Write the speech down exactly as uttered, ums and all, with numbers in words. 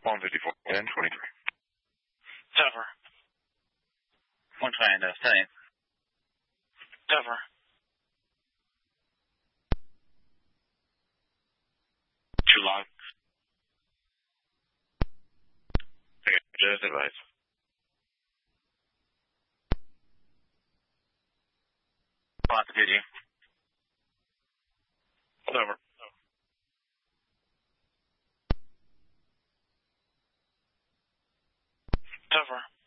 one fifty-four, ten twenty-three. Cover. one twenty, no, setting. Cover. Two log. Okay, just advice. Lots of duty. Over. Cover.